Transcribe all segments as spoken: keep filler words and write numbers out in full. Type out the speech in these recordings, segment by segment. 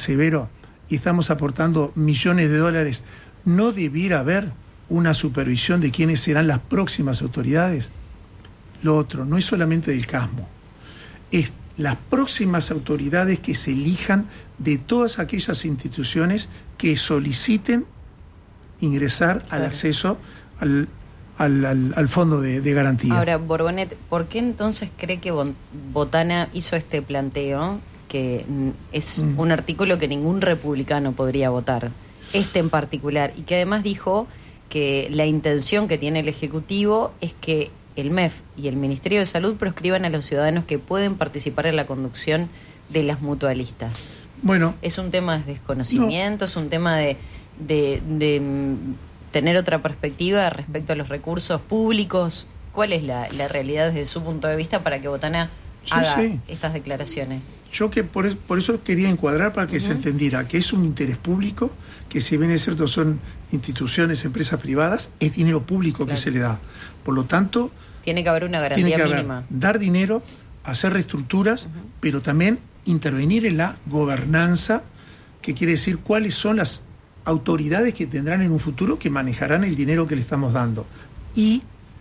severo y estamos aportando millones de dólares, ¿no debiera haber una supervisión de quiénes serán las próximas autoridades? Lo otro, no es solamente del Casmo, es las próximas autoridades que se elijan de todas aquellas instituciones que soliciten ingresar claro. al acceso al, al, al, al fondo de, de garantía. Ahora, Borbonet, ¿por qué entonces cree que Botana hizo este planteo, que es mm. un artículo que ningún republicano podría votar, este en particular, y que además dijo que la intención que tiene el Ejecutivo es que el M E F y el Ministerio de Salud proscriban a los ciudadanos que pueden participar en la conducción de las mutualistas? Bueno, ¿es un tema de desconocimiento? No. ¿Es un tema de, de, de tener otra perspectiva respecto a los recursos públicos? ¿Cuál es la, la realidad desde su punto de vista para que Botana sí, haga sí. estas declaraciones? Yo que por, eso, por eso quería encuadrar para que uh-huh. se entendiera que es un interés público, que si bien es cierto son instituciones, empresas privadas, es dinero público claro. que se le da. Por lo tanto, tiene que haber una garantía tiene que mínima. Haber, dar dinero, hacer reestructuras, uh-huh. pero también intervenir en la gobernanza, que quiere decir cuáles son las autoridades que tendrán en un futuro que manejarán el dinero que le estamos dando. Y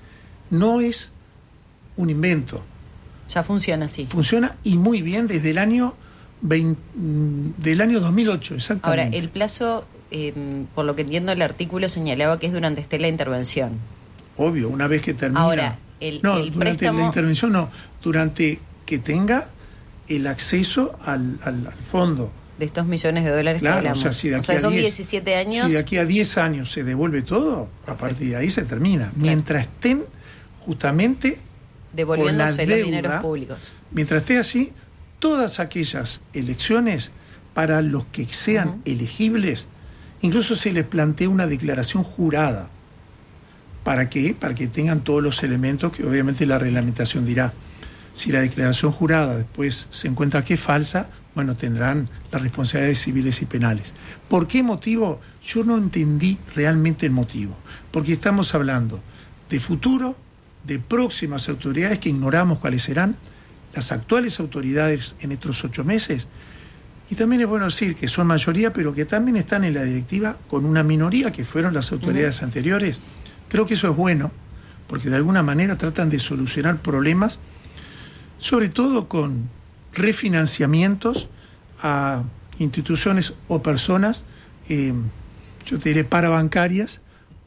no es un invento. Ya funciona así. Funciona y muy bien desde el año veinte, del año dos mil ocho, exactamente. Ahora, el plazo, eh, por lo que entiendo, el artículo señalaba que es durante esté la intervención. Obvio, una vez que termina. Ahora, el, no, el durante préstamo... la intervención no, durante que tenga el acceso al, al, al fondo. De estos millones de dólares claro, que hablamos. O sea, si de aquí o sea a son diez, diecisiete años. Si de aquí a diez años se devuelve todo, perfecto. A partir de ahí se termina. Claro. Mientras estén justamente devolviéndose deuda, los dineros públicos. Mientras esté así, todas aquellas elecciones para los que sean uh-huh. elegibles, incluso se les plantea una declaración jurada. ¿Para qué? Para que tengan todos los elementos que obviamente la reglamentación dirá. Si la declaración jurada después se encuentra que es falsa, bueno, tendrán las responsabilidades civiles y penales. ¿Por qué motivo? Yo no entendí realmente el motivo. Porque estamos hablando de futuro, de próximas autoridades que ignoramos cuáles serán, las actuales autoridades en estos ocho meses. Y también es bueno decir que son mayoría, pero que también están en la directiva con una minoría que fueron las autoridades uh-huh. anteriores. Creo que eso es bueno, porque de alguna manera tratan de solucionar problemas, sobre todo con refinanciamientos a instituciones o personas, eh, yo te diré parabancarias,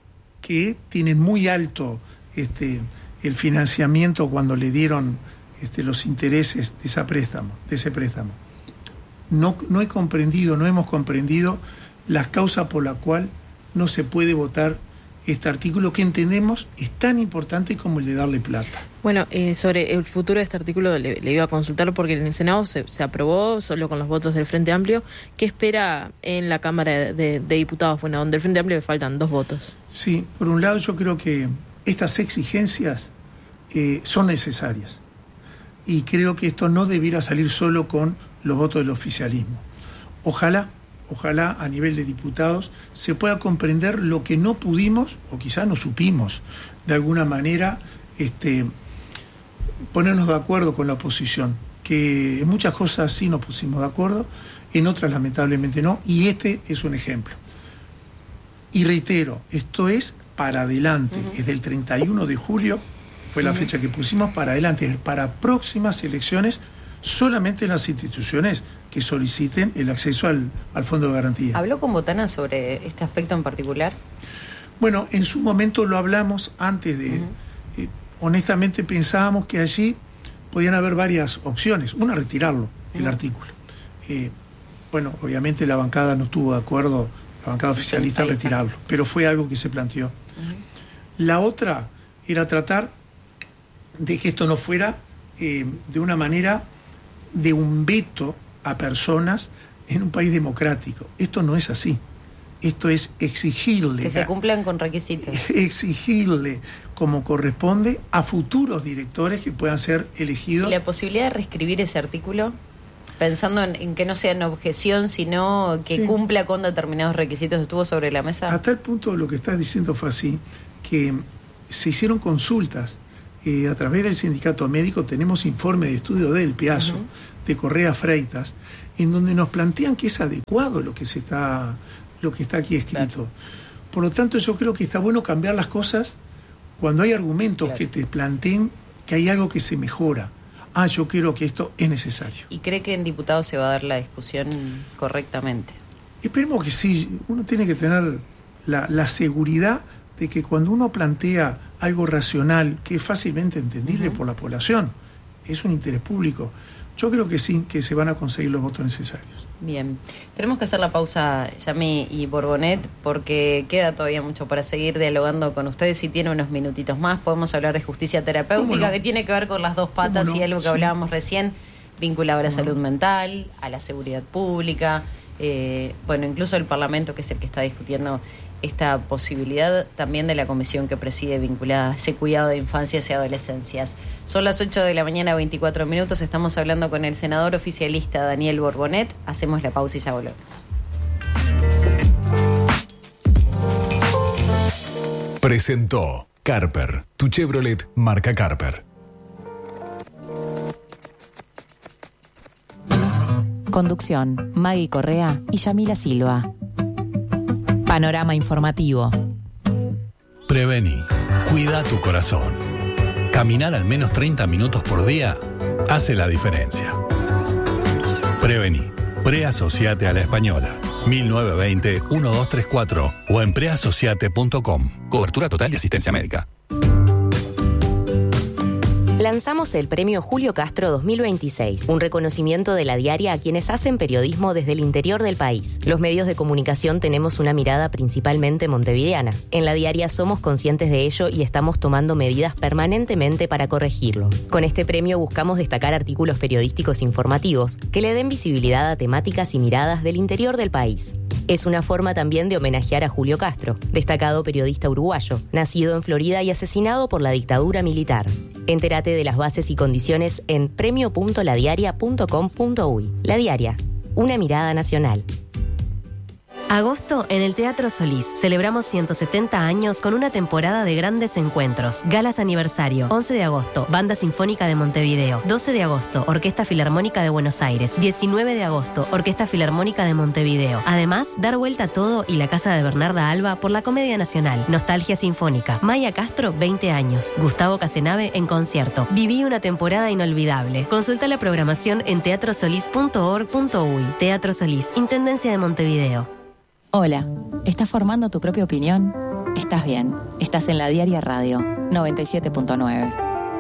que tienen muy alto este, el financiamiento cuando le dieron este, los intereses de ese préstamo, de ese préstamo. No, no he comprendido, no hemos comprendido las causas por las cuales no se puede votar este artículo que entendemos es tan importante como el de darle plata. Bueno, eh, sobre el futuro de este artículo le, le iba a consultar porque en el Senado se, se aprobó solo con los votos del Frente Amplio. ¿Qué espera en la Cámara de, de, de Diputados? Bueno, donde el Frente Amplio le faltan dos votos. Sí, por un lado yo creo que estas exigencias eh, son necesarias y creo que esto no debiera salir solo con los votos del oficialismo. Ojalá Ojalá a nivel de diputados se pueda comprender lo que no pudimos, o quizás no supimos, de alguna manera, este, ponernos de acuerdo con la oposición, que en muchas cosas sí nos pusimos de acuerdo, en otras lamentablemente no, y este es un ejemplo. Y reitero, esto es para adelante, uh-huh. es del treinta y uno de julio, fue la uh-huh. fecha que pusimos para adelante, es para próximas elecciones, solamente en las instituciones que soliciten el acceso al, al fondo de garantía. ¿Habló con Botana sobre este aspecto en particular? Bueno, en su momento lo hablamos antes de... Uh-huh. Eh, honestamente pensábamos que allí podían haber varias opciones. Una, retirarlo, uh-huh. el artículo. Eh, bueno, obviamente la bancada no estuvo de acuerdo, la bancada oficialista, en retirarlo, pero fue algo que se planteó. Uh-huh. La otra era tratar de que esto no fuera eh, de una manera de un veto a personas en un país democrático. Esto no es así. Esto es exigirle... Que se cumplan con requisitos. Exigirle, como corresponde, a futuros directores que puedan ser elegidos. ¿Y la posibilidad de reescribir ese artículo? Pensando en, en que no sea una objeción, sino que sí. cumpla con determinados requisitos. ¿Estuvo sobre la mesa? A tal punto lo que estás diciendo fue así, que se hicieron consultas. Eh, a través del sindicato médico tenemos informe de estudio del Piazzo, uh-huh. de Correa Freitas, en donde nos plantean que es adecuado lo que se está, lo que está aquí escrito. Claro. Por lo tanto, yo creo que está bueno cambiar las cosas cuando hay argumentos claro. que te planteen que hay algo que se mejora. Ah, yo creo que esto es necesario. ¿Y cree que en diputados se va a dar la discusión correctamente? Esperemos que sí. Uno tiene que tener la, la seguridad de que cuando uno plantea algo racional, que es fácilmente entendible uh-huh. por la población, es un interés público, yo creo que sí, que se van a conseguir los votos necesarios. Bien, tenemos que hacer la pausa, Yami y Borbonet, porque queda todavía mucho para seguir dialogando con ustedes. Si tiene unos minutitos más, podemos hablar de justicia terapéutica, no? que tiene que ver con las dos patas no? y algo que sí. hablábamos recién, vinculado a la salud no? mental, a la seguridad pública, eh, bueno, incluso el Parlamento, que es el que está discutiendo esta posibilidad también de la comisión que preside vinculada a ese cuidado de infancias y adolescencias. Son las ocho de la mañana, veinticuatro minutos. Estamos hablando con el senador oficialista Daniel Borbonet. Hacemos la pausa y ya volvemos. Presentó Carper, tu Chevrolet marca Carper. Conducción, Maggie Correa y Yamila Silva. Panorama informativo. Prevení. Cuida tu corazón. Caminar al menos treinta minutos por día hace la diferencia. Prevení. Preasociate a la Española. mil novecientos veinte, doce treinta y cuatro o en preasociate punto com. Cobertura total de asistencia médica. Lanzamos el Premio Julio Castro dos mil veintiséis, un reconocimiento de la diaria a quienes hacen periodismo desde el interior del país. Los medios de comunicación tenemos una mirada principalmente montevideana. En la diaria somos conscientes de ello y estamos tomando medidas permanentemente para corregirlo. Con este premio buscamos destacar artículos periodísticos informativos que le den visibilidad a temáticas y miradas del interior del país. Es una forma también de homenajear a Julio Castro, destacado periodista uruguayo, nacido en Florida y asesinado por la dictadura militar. Entérate de las bases y condiciones en premio punto la diaria punto com punto uy. La Diaria, una mirada nacional. Agosto en el Teatro Solís. Celebramos ciento setenta años con una temporada de grandes encuentros. Galas aniversario. once de agosto, Banda Sinfónica de Montevideo. doce de agosto, Orquesta Filarmónica de Buenos Aires. diecinueve de agosto, Orquesta Filarmónica de Montevideo. Además, dar vuelta a todo y la casa de Bernarda Alba por la Comedia Nacional. Nostalgia Sinfónica. Maya Castro, veinte años. Gustavo Casenave en concierto. Viví una temporada inolvidable. Consulta la programación en teatro solís punto org punto uy. Teatro Solís, Intendencia de Montevideo. Hola, ¿estás formando tu propia opinión? Estás bien, estás en La Diaria Radio, noventa y siete punto nueve.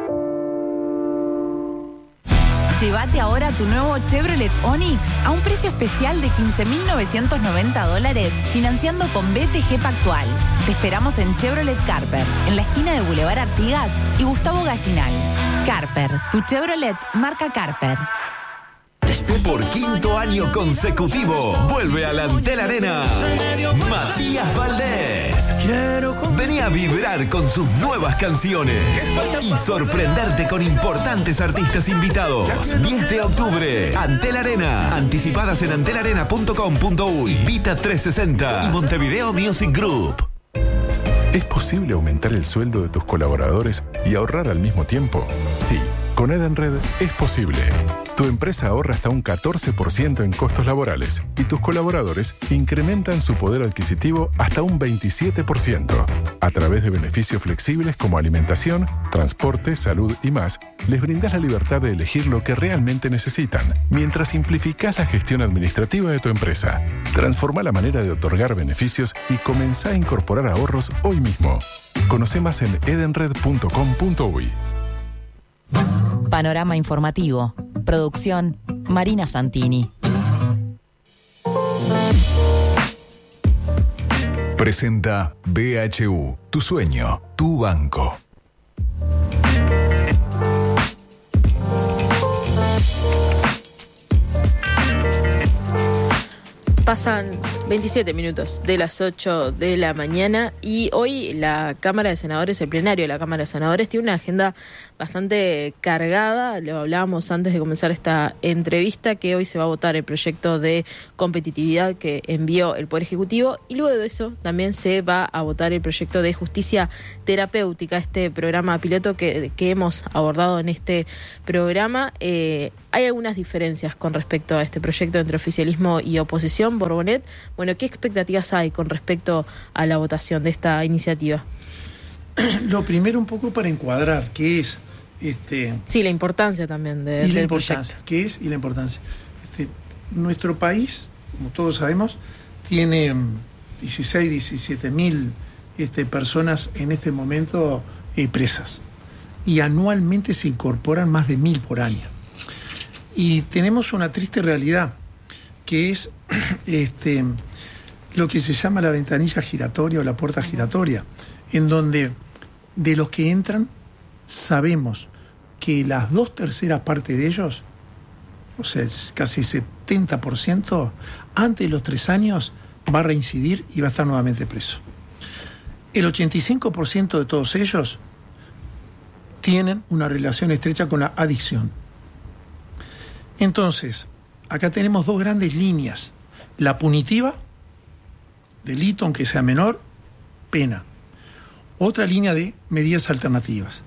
Llévate ahora tu nuevo Chevrolet Onix a un precio especial de quince mil novecientos noventa dólares, financiando con B T G Pactual. Te esperamos en Chevrolet Carper, en la esquina de Boulevard Artigas y Gustavo Gallinal. Carper, tu Chevrolet marca Carper. Por quinto año consecutivo, vuelve a la Antel Arena Matías Valdés. Vení a vibrar con sus nuevas canciones y sorprenderte con importantes artistas invitados. diez de octubre, Antel Arena. Anticipadas en antel arena punto com punto uy, Vita trescientos sesenta y Montevideo Music Group. ¿Es posible aumentar el sueldo de tus colaboradores y ahorrar al mismo tiempo? Sí, con Edenred es posible. Tu empresa ahorra hasta un catorce por ciento en costos laborales y tus colaboradores incrementan su poder adquisitivo hasta un veintisiete por ciento. A través de beneficios flexibles como alimentación, transporte, salud y más, les brindas la libertad de elegir lo que realmente necesitan, mientras simplificás la gestión administrativa de tu empresa. Transforma la manera de otorgar beneficios y comenzá a incorporar ahorros hoy mismo. Conoce más en edenred punto com punto uy. Panorama informativo. Producción, Marina Santini. Presenta B H U, tu sueño, tu banco. Pasan veintisiete minutos de las ocho de la mañana y hoy la Cámara de Senadores, el plenario de la Cámara de Senadores, tiene una agenda bastante cargada. Lo hablábamos antes de comenzar esta entrevista, que hoy se va a votar el proyecto de competitividad que envió el Poder Ejecutivo y luego de eso también se va a votar el proyecto de justicia terapéutica, este programa piloto que, que hemos abordado en este programa. Eh, Hay algunas diferencias con respecto a este proyecto entre oficialismo y oposición. Borbonet, bueno, ¿qué expectativas hay con respecto a la votación de esta iniciativa? Lo primero, un poco para encuadrar, ¿qué es? Este, sí, la importancia también de, y la del importancia, proyecto. ¿Qué es? Y la importancia. Este, nuestro país, como todos sabemos, tiene dieciséis, diecisiete mil este, personas en este momento eh, presas. Y anualmente se incorporan más de mil por año. Y tenemos una triste realidad, que es este, lo que se llama la ventanilla giratoria o la puerta giratoria, en donde de los que entran sabemos que las dos terceras partes de ellos, o sea, casi setenta por ciento, antes de los tres años va a reincidir y va a estar nuevamente preso. El ochenta y cinco por ciento de todos ellos tienen una relación estrecha con la adicción. Entonces, acá tenemos dos grandes líneas. La punitiva, delito aunque sea menor, pena. Otra línea de medidas alternativas.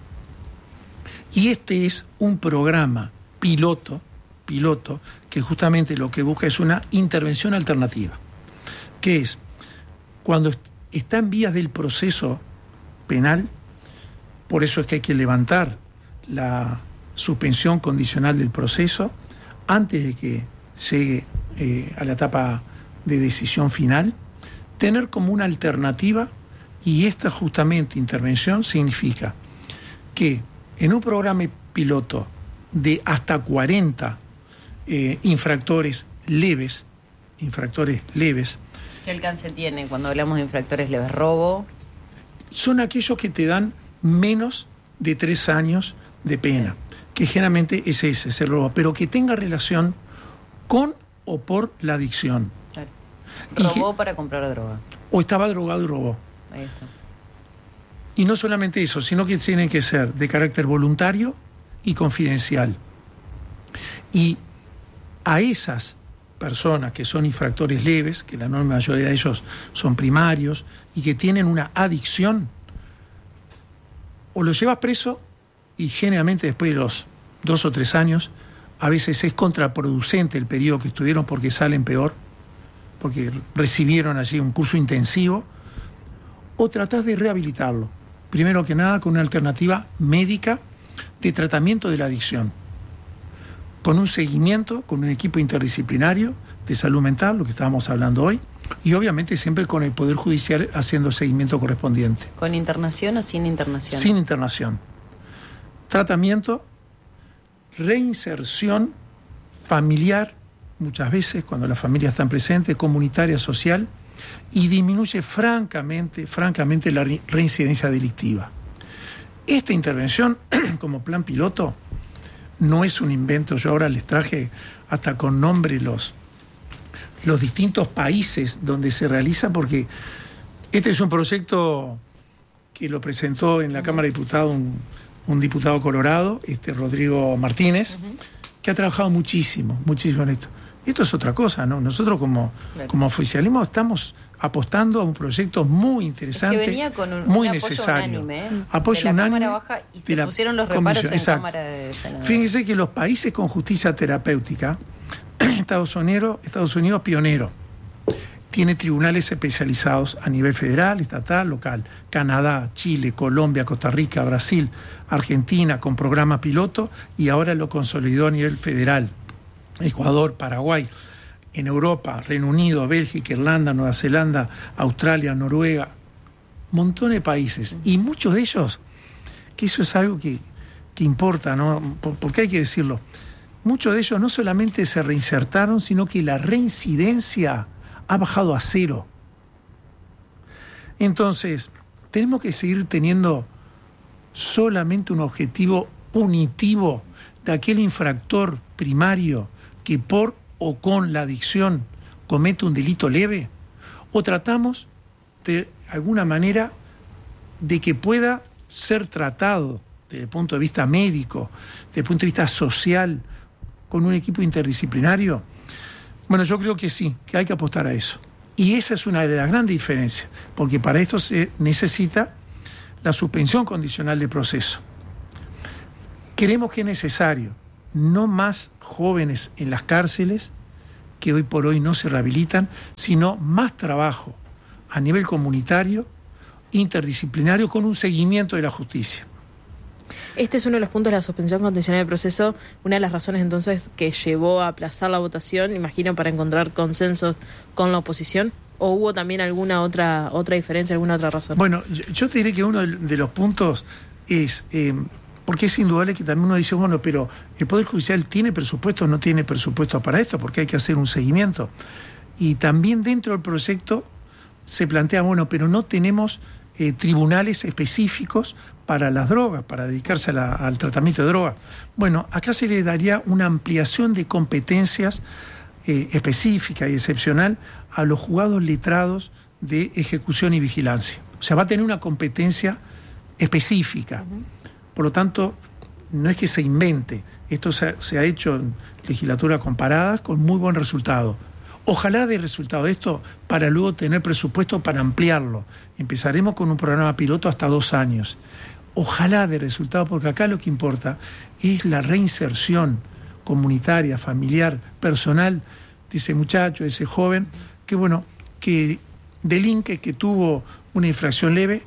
Y este es un programa piloto, piloto, que justamente lo que busca es una intervención alternativa. Que es, cuando está en vías del proceso penal, por eso es que hay que levantar la suspensión condicional del proceso antes de que llegue eh, a la etapa de decisión final, tener como una alternativa, y esta justamente intervención significa que en un programa piloto de hasta cuarenta eh, infractores leves, infractores leves. ¿Qué alcance tiene cuando hablamos de infractores leves? ¿Robo? Son aquellos que te dan menos de tres años de pena, que generalmente es ese, es el robo, pero que tenga relación con o por la adicción. Claro. Robó que, para comprar droga. O estaba drogado y robó. Ahí está. Y no solamente eso, sino que tienen que ser de carácter voluntario y confidencial. Y a esas personas que son infractores leves, que la enorme mayoría de ellos son primarios, y que tienen una adicción, o los llevas preso, y generalmente después de los dos o tres años, a veces es contraproducente el periodo que estuvieron porque salen peor, porque recibieron allí un curso intensivo, o tratás de rehabilitarlo, primero que nada con una alternativa médica de tratamiento de la adicción, con un seguimiento, con un equipo interdisciplinario de salud mental, lo que estábamos hablando hoy, y obviamente siempre con el Poder Judicial haciendo el seguimiento correspondiente. ¿Con internación o sin internación? Sin internación. Tratamiento, reinserción familiar, muchas veces cuando las familias están presentes, comunitaria, social, y disminuye francamente, francamente la reincidencia delictiva. Esta intervención, como plan piloto, no es un invento. Yo ahora les traje hasta con nombre los, los distintos países donde se realiza, porque este es un proyecto que lo presentó en la Cámara de Diputados un, un diputado colorado, este Rodrigo Martínez, uh-huh. que ha trabajado muchísimo, muchísimo en esto. Esto es otra cosa, ¿no? Nosotros como, claro. como oficialismo estamos apostando a un proyecto muy interesante, es que venía con un, un muy apoyo necesario. Unánime, ¿eh? Apoyo de la unánime Cámara Baja y se pusieron los reparos en exacto. Cámara de Senadores. Fíjense que los países con justicia terapéutica, Estados Unidos, Estados Unidos pionero, tiene tribunales especializados a nivel federal, estatal, local. Canadá, Chile, Colombia, Costa Rica, Brasil, Argentina, con programa piloto, y ahora lo consolidó a nivel federal. Ecuador, Paraguay, en Europa, Reino Unido, Bélgica, Irlanda, Nueva Zelanda, Australia, Noruega, montón de países, y muchos de ellos, que eso es algo que, que importa, ¿no? Por, porque hay que decirlo, muchos de ellos no solamente se reinsertaron, sino que la reincidencia ha bajado a cero. Entonces, tenemos que seguir teniendo solamente un objetivo punitivo de aquel infractor primario que por o con la adicción comete un delito leve, o tratamos de alguna manera de que pueda ser tratado desde el punto de vista médico, desde el punto de vista social, con un equipo interdisciplinario. Bueno, yo creo que sí, que hay que apostar a eso. Y esa es una de las grandes diferencias, porque para esto se necesita la suspensión condicional de proceso. Creemos que es necesario no más jóvenes en las cárceles, que hoy por hoy no se rehabilitan, sino más trabajo a nivel comunitario, interdisciplinario, con un seguimiento de la justicia. Este es uno de los puntos de la suspensión condicional del proceso, una de las razones entonces que llevó a aplazar la votación, imagino, para encontrar consensos con la oposición, ¿o hubo también alguna otra otra diferencia, alguna otra razón? Bueno, yo, yo te diré que uno de los puntos es, eh, porque es indudable que también uno dice, bueno, pero el Poder Judicial tiene presupuesto o no tiene presupuesto para esto, porque hay que hacer un seguimiento. Y también dentro del proyecto se plantea, bueno, pero no tenemos eh, tribunales específicos para las drogas, para dedicarse a la, al tratamiento de drogas. Bueno, acá se le daría una ampliación de competencias eh, específica y excepcional a los juzgados letrados de ejecución y vigilancia. O sea, va a tener una competencia específica. Uh-huh. Por lo tanto, no es que se invente. Esto se ha, se ha hecho en legislaturas comparadas con muy buen resultado. Ojalá dé resultado de esto para luego tener presupuesto para ampliarlo. Empezaremos con un programa piloto hasta dos años. Ojalá dé resultado, porque acá lo que importa es la reinserción comunitaria, familiar, personal de ese muchacho, de ese joven, que bueno, que delinque, que tuvo una infracción leve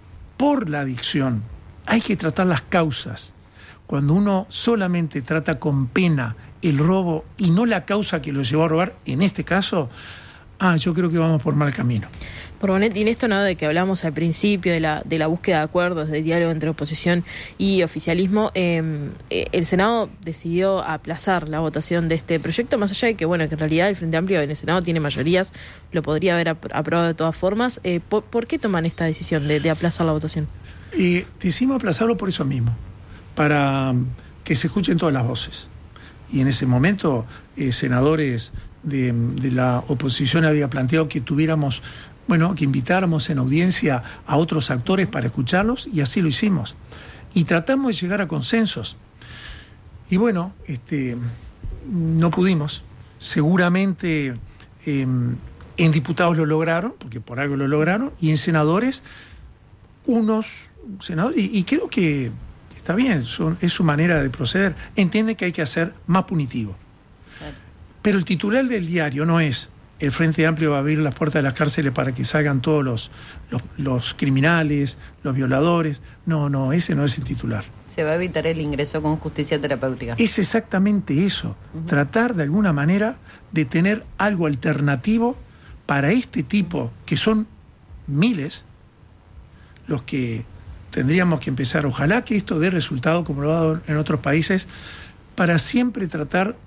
por la adicción. Hay que tratar las causas. Cuando uno solamente trata con pena el robo y no la causa que lo llevó a robar, en este caso, ah, yo creo que vamos por mal camino. Borbonet, y en esto, ¿no?, de que hablamos al principio de la de la búsqueda de acuerdos, del diálogo entre oposición y oficialismo, eh, eh, el Senado decidió aplazar la votación de este proyecto, más allá de que, bueno, que en realidad el Frente Amplio en el Senado tiene mayorías, lo podría haber ap- aprobado de todas formas. Eh, ¿por, ¿Por qué toman esta decisión de, de aplazar la votación? Eh, decidimos aplazarlo por eso mismo, para que se escuchen todas las voces. Y en ese momento, eh, senadores de, de la oposición había planteado que tuviéramos, bueno, que invitáramos en audiencia a otros actores para escucharlos, y así lo hicimos. Y tratamos de llegar a consensos. Y bueno, este, no pudimos. Seguramente eh, en diputados lo lograron, porque por algo lo lograron, y en senadores, unos senadores, y, y creo que está bien, son, es su manera de proceder. Entiende que hay que hacer más punitivo. Claro. Pero el titular del diario no es: el Frente Amplio va a abrir las puertas de las cárceles para que salgan todos los, los, los criminales, los violadores. No, no, ese no es el titular. Se va a evitar el ingreso con justicia terapéutica. Es exactamente eso. Uh-huh. Tratar de alguna manera de tener algo alternativo para este tipo, que son miles, los que tendríamos que empezar. Ojalá que esto dé resultado, como lo ha dado en otros países, para siempre tratar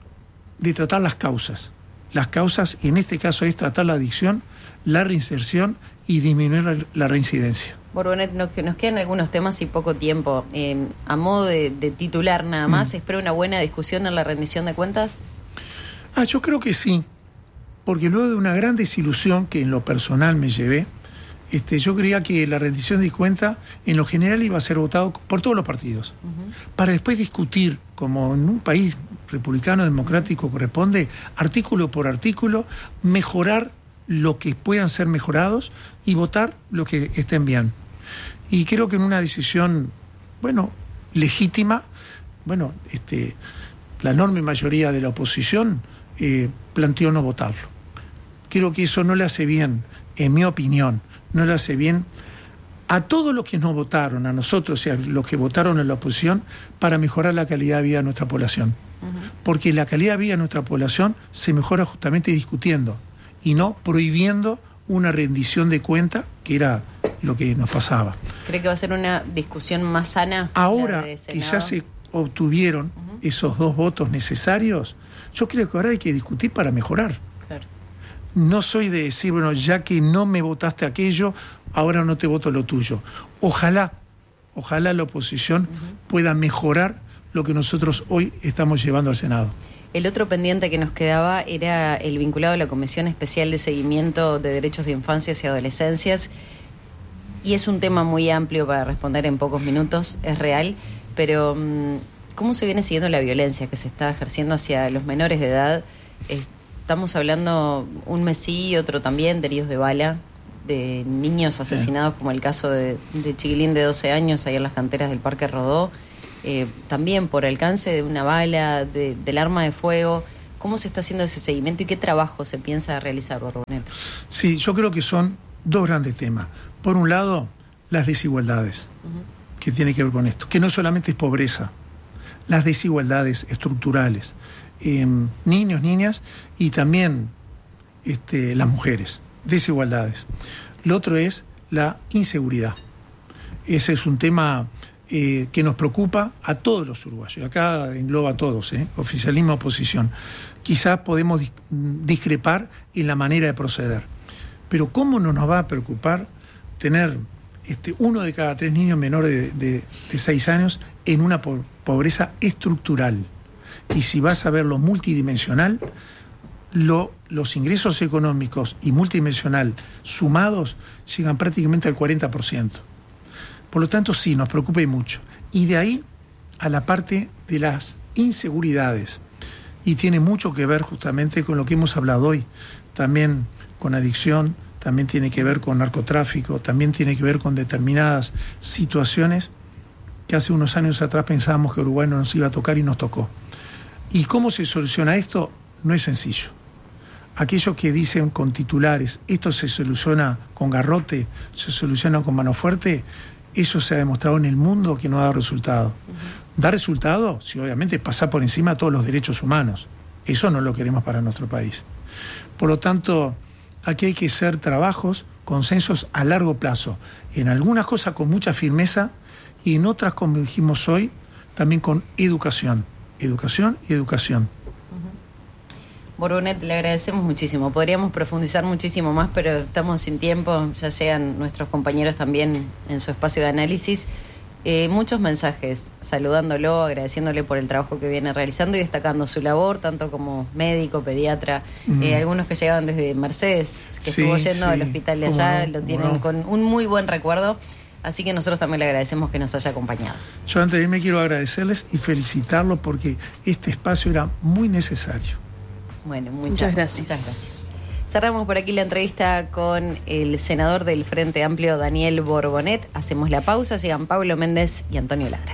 de tratar las causas. Las causas, y en este caso es tratar la adicción, la reinserción y disminuir la, la reincidencia. Borbonet, nos, nos quedan algunos temas y poco tiempo. Eh, a modo de, de titular nada más, mm. ¿espera una buena discusión en la rendición de cuentas? Ah, yo creo que sí, porque luego de una gran desilusión que en lo personal me llevé, Este, yo creía que la rendición de cuentas en lo general iba a ser votado por todos los partidos, uh-huh. para después discutir, como en un país republicano democrático corresponde, artículo por artículo, mejorar lo que puedan ser mejorados y votar lo que estén bien. Y creo que en una decisión, bueno, legítima, bueno, este, la enorme mayoría de la oposición eh, planteó no votarlo. Creo que eso no le hace bien, en mi opinión, no le hace bien a todos los que nos votaron, a nosotros y a los que votaron en la oposición, para mejorar la calidad de vida de nuestra población. Uh-huh. Porque la calidad de vida de nuestra población se mejora justamente discutiendo y no prohibiendo una rendición de cuenta, que era lo que nos pasaba. ¿Cree que va a ser una discusión más sana? Ahora que ya se obtuvieron uh-huh. esos dos votos necesarios, yo creo que ahora hay que discutir para mejorar. Claro. No soy de decir, bueno, ya que no me votaste aquello, ahora no te voto lo tuyo. Ojalá, ojalá la oposición uh-huh. pueda mejorar lo que nosotros hoy estamos llevando al Senado. El otro pendiente que nos quedaba era el vinculado a la Comisión Especial de Seguimiento de Derechos de Infancias y Adolescencias, y es un tema muy amplio para responder en pocos minutos, es real, pero ¿cómo se viene siguiendo la violencia que se está ejerciendo hacia los menores de edad? Estamos hablando un mes sí, otro también, de heridos de bala, de niños asesinados, sí. como el caso de, de Chiquilín de doce años, ahí en las canteras del Parque Rodó. eh, también por alcance de una bala, de, del arma de fuego. ¿Cómo se está haciendo ese seguimiento y qué trabajo se piensa realizar, Borbonet? Sí, yo creo que son dos grandes temas. Por un lado, las desigualdades, uh-huh. que tiene que ver con esto, que no solamente es pobreza, las desigualdades estructurales, eh, niños, niñas y también este, las mujeres, desigualdades. Lo otro es la inseguridad. Ese es un tema eh, que nos preocupa a todos los uruguayos. Acá engloba a todos, ¿eh? Oficialismo, oposición. Quizás podemos dis- discrepar en la manera de proceder. Pero ¿cómo no nos va a preocupar tener este, uno de cada tres niños menores de, de, de seis años en una po- pobreza estructural? Y si vas a ver lo multidimensional, lo, los ingresos económicos y multidimensional sumados llegan prácticamente al cuarenta por ciento. Por lo tanto, sí, nos preocupa y mucho. Y de ahí a la parte de las inseguridades. Y tiene mucho que ver justamente con lo que hemos hablado hoy. También con adicción, también tiene que ver con narcotráfico, también tiene que ver con determinadas situaciones que hace unos años atrás pensábamos que Uruguay no nos iba a tocar y nos tocó. ¿Y cómo se soluciona esto? No es sencillo. Aquellos que dicen con titulares, esto se soluciona con garrote, se soluciona con mano fuerte, eso se ha demostrado en el mundo que no da resultado. Uh-huh. ¿Da resultado? Sí, obviamente pasar por encima de todos los derechos humanos. Eso no lo queremos para nuestro país. Por lo tanto, aquí hay que hacer trabajos, consensos a largo plazo. En algunas cosas con mucha firmeza y en otras, como dijimos hoy, también con educación. Educación y educación. Borbonet, le agradecemos muchísimo. Podríamos profundizar muchísimo más, pero estamos sin tiempo. Ya llegan nuestros compañeros también en su espacio de análisis. Eh, muchos mensajes saludándolo, agradeciéndole por el trabajo que viene realizando y destacando su labor, tanto como médico, pediatra. Mm. Eh, algunos que llegaban desde Mercedes, que sí, estuvo yendo sí. al hospital de allá, no, lo tienen no. con un muy buen recuerdo. Así que nosotros también le agradecemos que nos haya acompañado. Yo antes de irme quiero agradecerles y felicitarlos porque este espacio era muy necesario. Bueno, muchas, muchas gracias. Muchas gracias. Cerramos por aquí la entrevista con el senador del Frente Amplio, Daniel Borbonet. Hacemos la pausa, llegan Pablo Méndez y Antonio Ladra.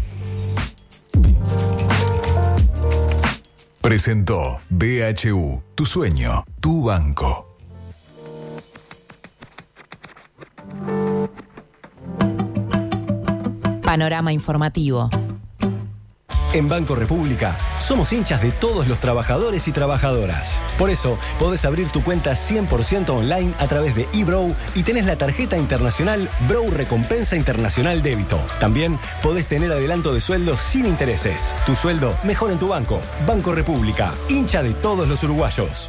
Presentó B H U, tu sueño, tu banco. Panorama informativo. En Banco República somos hinchas de todos los trabajadores y trabajadoras. Por eso podés abrir tu cuenta cien por ciento online a través de eBrow y tenés la tarjeta internacional Brow Recompensa Internacional Débito. También podés tener adelanto de sueldo sin intereses. Tu sueldo mejor en tu banco. Banco República, hincha de todos los uruguayos.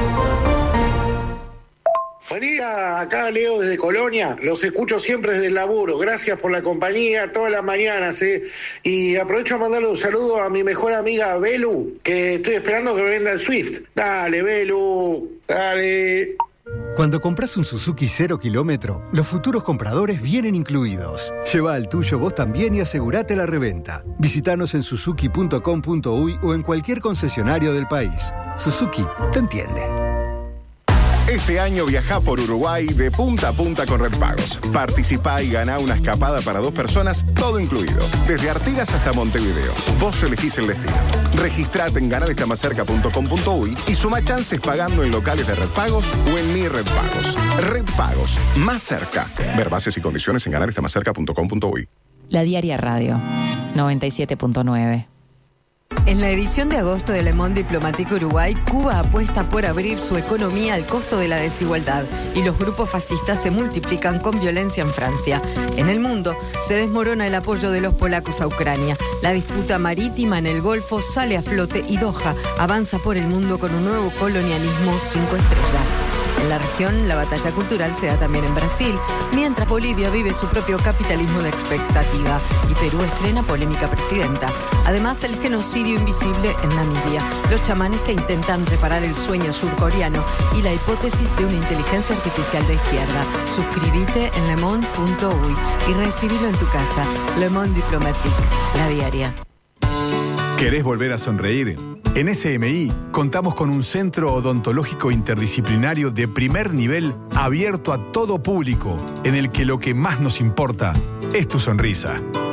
Buen día, acá Leo desde Colonia, los escucho siempre desde el laburo, gracias por la compañía todas las mañanas, ¿eh? Y aprovecho a mandarle un saludo a mi mejor amiga Belu, que estoy esperando que me venda el Swift. Dale, Belu, dale. Cuando compras un Suzuki cero kilómetro, los futuros compradores vienen incluidos. Lleva el tuyo vos también y asegurate la reventa. Visítanos en suzuki punto com punto uy o en cualquier concesionario del país. Suzuki te entiende. Este año viajá por Uruguay de punta a punta con Red Pagos. Participá y ganá una escapada para dos personas, todo incluido. Desde Artigas hasta Montevideo. Vos elegís el destino. Registrate en ganar está más cerca punto com punto uy y suma chances pagando en locales de Red Pagos o en Mi Red Pagos. Red Pagos, más cerca. Ver bases y condiciones en ganar está más cerca punto com punto uy. La Diaria Radio, noventa y siete punto nueve. En la edición de agosto de Le Monde Diplomatique Uruguay, Cuba apuesta por abrir su economía al costo de la desigualdad y los grupos fascistas se multiplican con violencia en Francia. En el mundo se desmorona el apoyo de los polacos a Ucrania. La disputa marítima en el Golfo sale a flote y Doha avanza por el mundo con un nuevo colonialismo cinco estrellas. En la región, la batalla cultural se da también en Brasil, mientras Bolivia vive su propio capitalismo de expectativa y Perú estrena polémica presidenta. Además, el genocidio invisible en Namibia, los chamanes que intentan reparar el sueño surcoreano y la hipótesis de una inteligencia artificial de izquierda. Suscríbete en le monde punto uy y recibilo en tu casa. Le Monde Diplomatique, la diaria. ¿Querés volver a sonreír? En S M I contamos con un centro odontológico interdisciplinario de primer nivel abierto a todo público, en el que lo que más nos importa es tu sonrisa.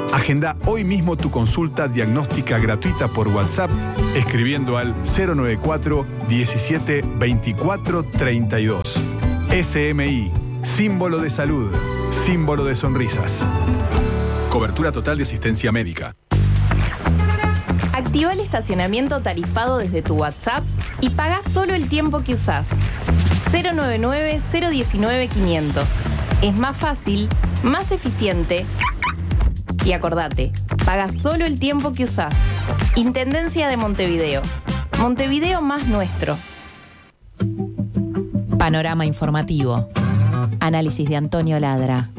Agenda hoy mismo tu consulta diagnóstica gratuita por WhatsApp escribiendo al cero noventa y cuatro diecisiete veinticuatro treinta y dos. S M I, símbolo de salud, símbolo de sonrisas. Cobertura total de asistencia médica. Activa el estacionamiento tarifado desde tu WhatsApp y paga solo el tiempo que usás. cero noventa y nueve, cero diecinueve, quinientos. Es más fácil, más eficiente. Y acordate, paga solo el tiempo que usás. Intendencia de Montevideo. Montevideo más nuestro. Panorama informativo. Análisis de Antonio Ladra.